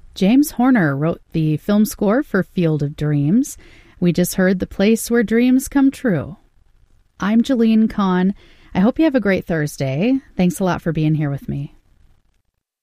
James Horner wrote the film score for Field of Dreams. We just heard The Place Where Dreams Come True. I'm Jeline Kahn. I hope you have a great Thursday. Thanks a lot for being here with me.